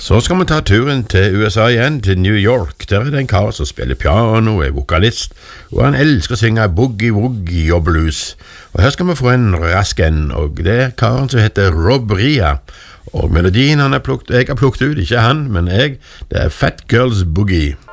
Så skal vi ta turen til USA igjen, til New York. Der er det en kar som spiller piano, er vokalist, og han elsker å synge boogie-woogie og blues. Og her skal vi få en rask en, og det er karen som heter Rob Ria. Og melodien jeg har plukket ut, ikke han, men jeg, det er Fat Girls Boogie.